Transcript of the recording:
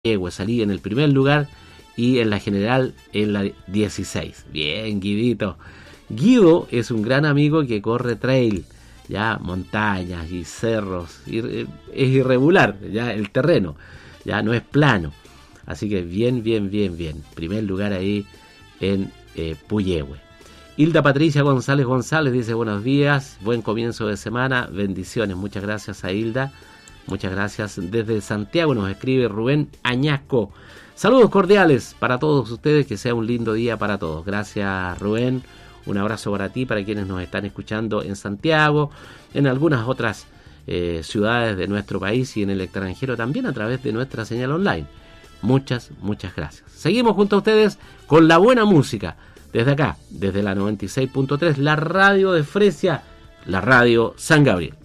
salí en el primer lugar y en la general en la 16. Bien, Guidito. Guido es un gran amigo que corre trail, ya montañas y cerros, es irregular ya el terreno, ya no es plano, así que bien. Primer lugar ahí en Puyehue. Hilda Patricia González dice buenos días, buen comienzo de semana, bendiciones. Muchas gracias a Hilda, muchas gracias. Desde Santiago nos escribe Rubén Añasco. Saludos cordiales para todos ustedes, que sea un lindo día para todos. Gracias, Rubén. Un abrazo para ti, para quienes nos están escuchando en Santiago, en algunas otras ciudades de nuestro país y en el extranjero también a través de nuestra señal online. Muchas gracias. Seguimos junto a ustedes con la buena música. Desde acá, desde la 96.3, la radio de Fresia, la radio San Gabriel.